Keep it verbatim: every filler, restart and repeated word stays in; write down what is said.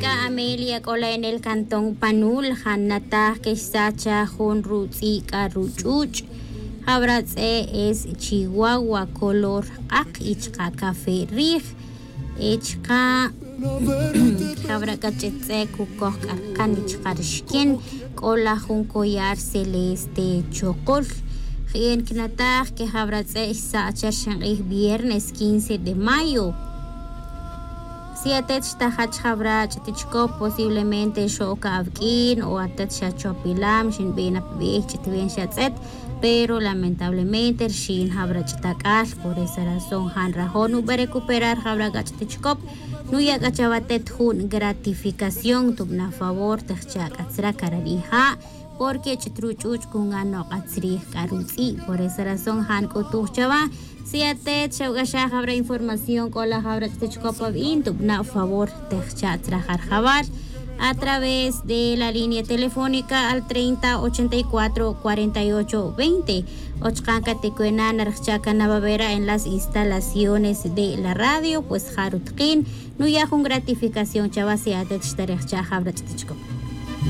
Mónica Amelia Cola en el cantón Panul, Hanata que sacha Jun Rutzika Ruchuch, Habratze es Chihuahua color ak ichka café rig, ichka Habrakachetze kukok arkan ichkarshkin, Cola Jun collar celeste chocol. En Knataj que Habratze sacha Shanghai viernes quince de mayo. Siete Tahach Habrach Tichko posiblemente Shoka Avkin o Atet Shachopilam Shin Bena Bech Tven Shatzet, pero lamentablemente Shin Habrach Takash, por esa razón Han Rajonu va a recuperar Habragach Tichkop, Nuya Gachabatet Hun gratificación tubna favor Techak Atzra Karariha, porque Chitruchuch Kungano Atzri Karutzi, por esa razón Han Kotuchava. Si a te chaugasha habrá información con la habra techcopa intubna a favor de trabajar jabar a través de la línea telefónica al treinta ochenta y cuatro cuarenta y ocho veinte. Ochkanka tecuena narchaca navavera en las instalaciones de la radio, pues Harutkin no ya con gratificación chavasi a te habra techcopa.